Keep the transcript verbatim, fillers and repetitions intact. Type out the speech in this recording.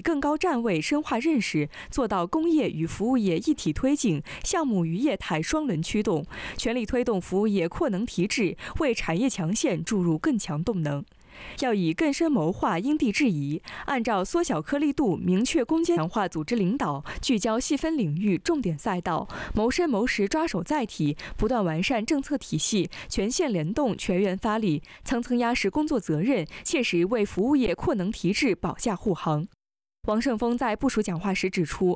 更高站位深化认识，做到工业与服务业一体推进，项目与业态双轮驱动，全力推动服务业扩能提质，为产业强线注入更强动能。要以更深谋划因地制宜，按照缩小颗粒度、明确攻坚，强化组织领导，聚焦细分领域、重点赛道，谋深谋实抓手载体，不断完善政策体系，全线联动、全员发力，层层压实工作责任，切实为服务业扩能提质保驾护航。王胜峰在部署讲话时指出，